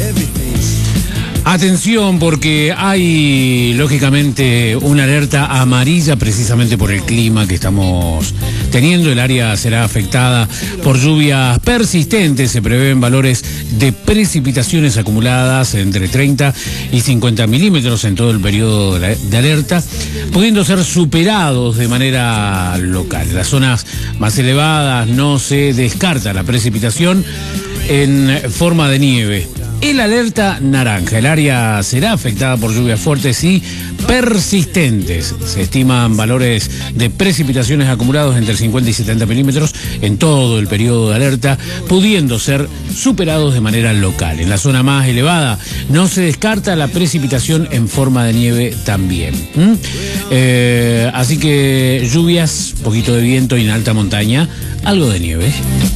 Atención, porque hay lógicamente una alerta amarilla precisamente por el clima que estamos teniendo. El área será afectada por lluvias persistentes. Se prevén valores de precipitaciones acumuladas entre 30 y 50 milímetros en todo el periodo de alerta, pudiendo ser superados de manera local. En las zonas más elevadas no se descarta la precipitación en forma de nieve. El alerta naranja, el área será afectada por lluvias fuertes y persistentes. Se estiman valores de precipitaciones acumulados entre 50 y 70 milímetros en todo el periodo de alerta, pudiendo ser superados de manera local. En la zona más elevada no se descarta la precipitación en forma de nieve también. Así que lluvias, poquito de viento y en alta montaña, algo de nieve.